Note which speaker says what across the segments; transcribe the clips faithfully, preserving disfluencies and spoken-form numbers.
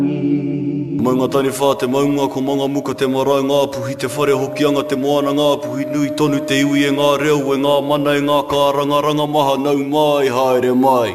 Speaker 1: Maunga tani whā te maunga ko manga muka te marae ngā puhi te whare hokianga te moana ngā puhi nui tonu te iwi e ngā reo e ngā mana e ngā kāranga ranga maha nau mai haere mai.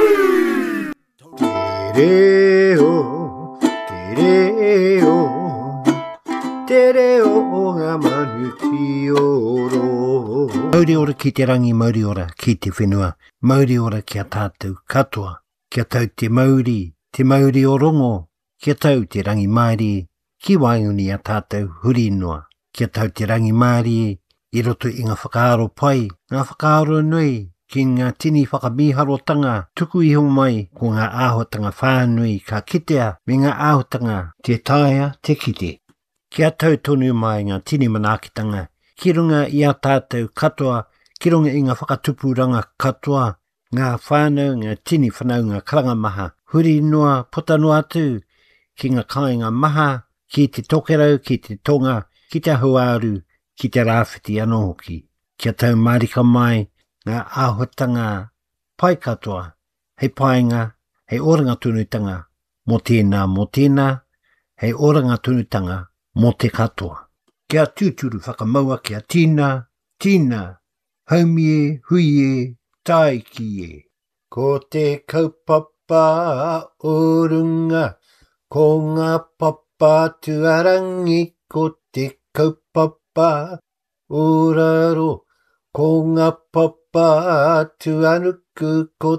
Speaker 2: Te reo, te reo, te reo o ngā manuti oro. Mauri ora ki te rangi, mauri ora ki te whenua, mauri ora ki a tātou katoa, kia tau te mauri, te mauri o rongo, kia tau te rangi Māori, ki waiuni a tātou huri noa. Kia tau te rangi Māori, i roto i ngā whakaaro pai, ngā whakaaro nui, ki ngā tini whakamiharotanga, tuku iho mai ko ngā āhotanga whānui ka kitea, me ngā āhotanga te taia te kite. Kia tau tonu mai ngā tini manaakitanga, ki runga i a tātou katoa, ki runga i ngā whakatupuranga katoa, ngā whānau, ngā tini whanau, ngā karanga maha, huri noa, potanoa atu, ki ngā kāinga maha, ki te tokerau, ki te tonga, ki te huaru, ki te rāwhiti anō hoki. Kia tau marika mai, ngā āhotanga pai katoa, hei painga, hei oranga tunutanga, mō tēnā, mō tēnā, hei oranga tunutanga, mō te katoa. Kia tūturu whakamaua kia tīna, tīna, haumie, huie, taikie. Ko te kaupapa o runga, ko ngā papa tuarangi, ko te kaupapa o raro, ko ngā papa tuanuku, ko